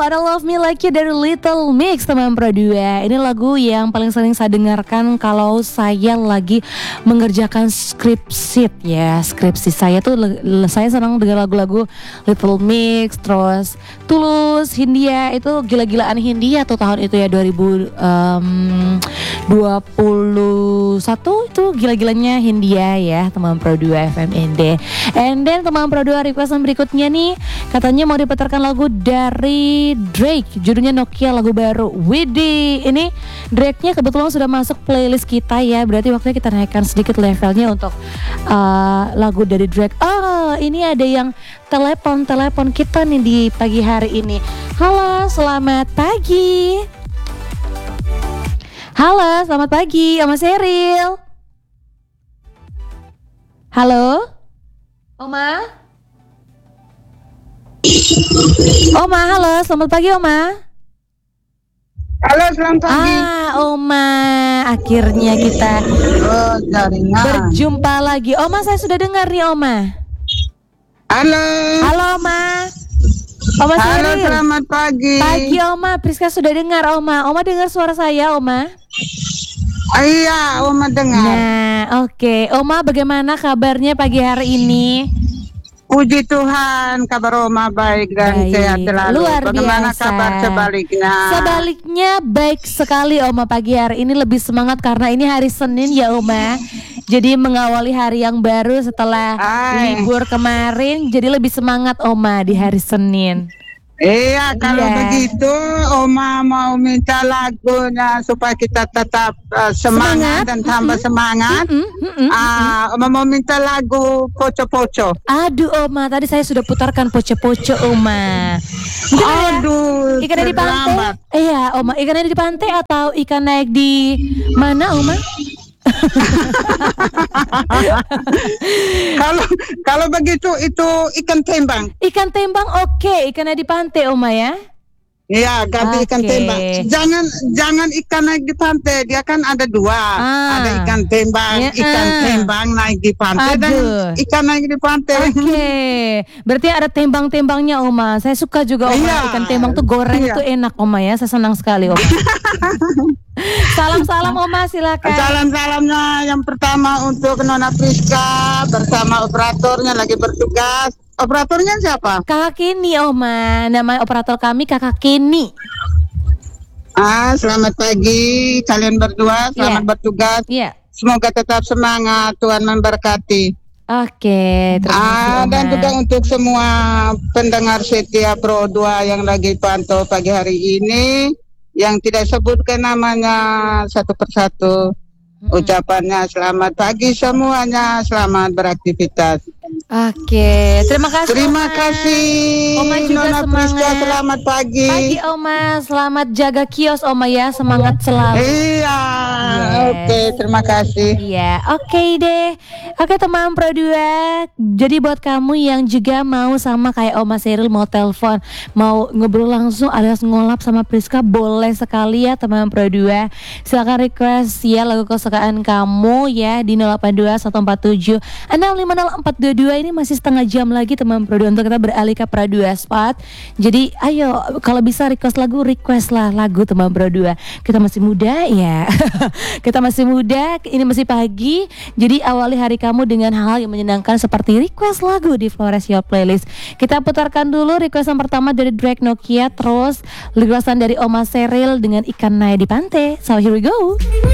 ada Love Me Like You dari Little Mix teman Pro 2. Ini lagu yang paling sering saya dengarkan kalau saya lagi mengerjakan skripsi ya. Skripsi saya tuh saya senang dengar lagu-lagu Little Mix, terus Tulus, Hindia. Itu gila-gilaan Hindia tuh tahun itu ya 2021 itu gila-gilanya Hindia ya teman Pro 2 FMND. And then teman Pro 2 requestan berikutnya nih, katanya mau diputarkan lagu dari Drake, judulnya Nokia, lagu baru. Widih, ini Drake-nya kebetulan sudah masuk playlist kita ya. Berarti waktunya kita naikkan sedikit levelnya untuk lagu dari Drake. Oh, ini ada yang telepon kita nih di pagi hari ini. Halo, selamat pagi. Halo, selamat pagi, Oma Seril. Halo, Oma. Oma, halo, selamat pagi Oma. Halo, selamat pagi. Oma, akhirnya kita berjumpa lagi. Oma, saya sudah dengar nih Oma. Halo. Halo Oma. Oma Halo, Seril. selamat pagi. Pagi Oma, Priska sudah dengar Oma. Oma dengar suara saya Oma? Iya, Oma dengar. Nah, oke. Oma, bagaimana kabarnya pagi hari ini? Puji Tuhan, kabar Oma baik dan sehat selalu. Luar Bagaimana biasa. kabar sebaliknya? Sebaliknya baik sekali Oma, pagi hari ini lebih semangat karena ini hari Senin ya Oma. Jadi mengawali hari yang baru setelah libur kemarin, jadi lebih semangat Oma di hari Senin. Iya, kalau begitu Oma mau minta lagunya supaya kita tetap semangat dan tambah semangat. Oma mau minta lagu Poco-Poco. Aduh Oma, tadi saya sudah putarkan Poco-Poco Oma. Aduh, ikannya di pantai? Iya Oma, ikannya di pantai atau ikan naik di mana Oma? Kalau begitu itu ikan tembang. Ikan tembang oke, ikannya di pantai Oma ya. Iya, ganti ikan tembang. Jangan ikan naik di pantai. Dia kan ada dua. Ada ikan tembang, ikan tembang naik di pantai dan ikan naik di pantai. Oke. Berarti ada tembang-tembangnya Oma. Saya suka juga Oma. Ikan tembang tuh goreng tuh enak Oma ya. Saya senang sekali Oma. Salam-salam Oma, silakan. Salam-salamnya yang pertama untuk Nona Priska bersama operatornya lagi bertugas. Operatornya siapa? Kakak Kini Oma. Nama operator kami Kakak Kini. Selamat pagi kalian berdua, selamat bertugas. Semoga tetap semangat, Tuhan memberkati. Oke, terima kasih Oma. Dan juga untuk semua pendengar setia Pro 2 yang lagi pantau pagi hari ini, yang tidak sebutkan namanya satu persatu, ucapannya selamat pagi semuanya, selamat beraktivitas. Oke, terima kasih. Terima kasih. Oma juga Nona Priska, selamat pagi. Pagi Oma, selamat jaga kios Oma ya, semangat selalu. Iya, oke, terima kasih. Iya, oke deh. Oke teman Pro 2, jadi buat kamu yang juga mau sama kayak Oma Seril mau telepon, mau ngobrol langsung alias ngolap sama Priska, boleh sekali ya teman Pro 2. Silakan request ya lagu kesukaan kamu ya di 082 147 650 422. Ini masih setengah jam lagi teman Pro 2 untuk kita beralih ke Pro 2 Spot. Jadi ayo kalau bisa request lah lagu teman Pro 2. Kita masih muda ya. Kita masih muda, ini masih pagi. Jadi awali hari kamu dengan hal yang menyenangkan seperti request lagu di Flores Your Playlist. Kita putarkan dulu requestan pertama dari Drake, Nokia, terus requestan dari Oma Seril dengan Ikan Naik di Pantai. So here we go.